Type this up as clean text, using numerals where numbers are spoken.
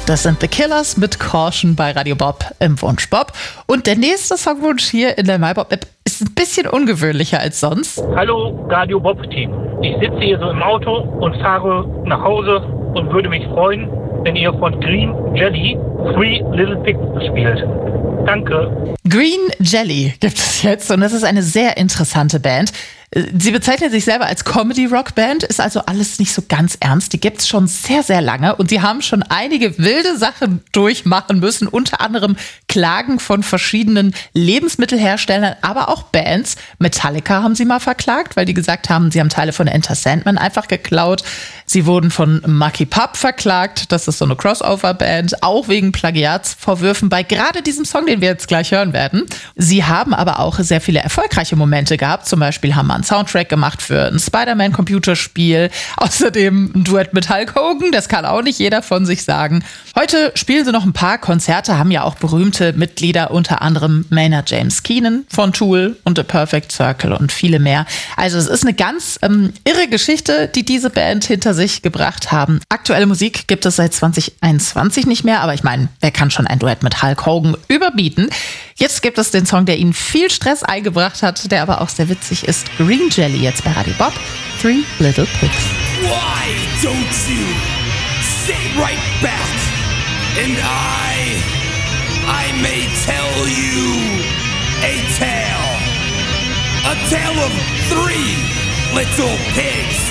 Das sind The Killers mit Caution bei Radio Bob im Wunsch Bob. Und der nächste Songwunsch hier in der MyBob-App ist ein bisschen ungewöhnlicher als sonst. Hallo Radio Bob-Team. Ich sitze hier so im Auto und fahre nach Hause und würde mich freuen, wenn ihr von Green Jelly Three Little Pigs spielt. Danke. Green Jelly gibt es jetzt und das ist eine sehr interessante Band. Sie bezeichnet sich selber als Comedy-Rock-Band, ist also alles nicht so ganz ernst. Die gibt's schon sehr, sehr lange und die haben schon einige wilde Sachen durchmachen müssen, unter anderem Klagen von verschiedenen Lebensmittelherstellern, aber auch Bands. Metallica haben sie mal verklagt, weil die gesagt haben, sie haben Teile von Enter Sandman einfach geklaut. Sie wurden von Mucky Pup verklagt, das ist so eine Crossover-Band, auch wegen Plagiatsvorwürfen bei gerade diesem Song, den wir jetzt gleich hören werden. Sie haben aber auch sehr viele erfolgreiche Momente gehabt, zum Beispiel haben wir einen Soundtrack gemacht für ein Spider-Man-Computerspiel. Außerdem ein Duett mit Hulk Hogan, das kann auch nicht jeder von sich sagen. Heute spielen sie noch ein paar Konzerte, haben ja auch berühmte Mitglieder, unter anderem Maynard James Keenan von Tool und The Perfect Circle und viele mehr. Also es ist eine ganz irre Geschichte, die diese Band hinter sich gebracht haben. Aktuelle Musik gibt es seit 2021 nicht mehr, aber ich meine, wer kann schon ein Duett mit Hulk Hogan überbieten? Jetzt gibt es den Song, der ihnen viel Stress eingebracht hat, der aber auch sehr witzig ist. Green Jelly jetzt bei Radio Bob, Three Little Pigs. Why don't you sit right back and I may tell you a tale of three little pigs.